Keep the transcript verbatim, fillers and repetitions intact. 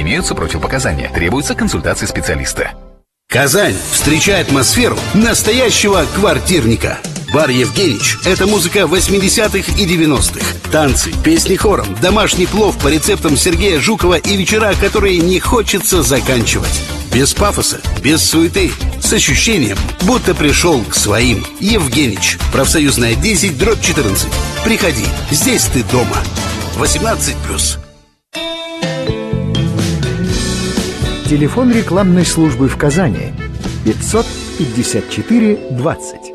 Имеются противопоказания. Требуется консультация специалиста. Казань, встречай атмосферу настоящего квартирника. Бар «Евгенич» — это музыка восьмидесятых и девяностых. Танцы, песни хором, домашний плов по рецептам Сергея Жукова и вечера, которые не хочется заканчивать. Без пафоса, без суеты, с ощущением, будто пришел к своим. «Евгенич», профсоюзная десять, дробь четырнадцать. Приходи, здесь ты дома. восемнадцать плюс. Телефон рекламной службы в Казани пятьсот пятьдесят четыре двадцать.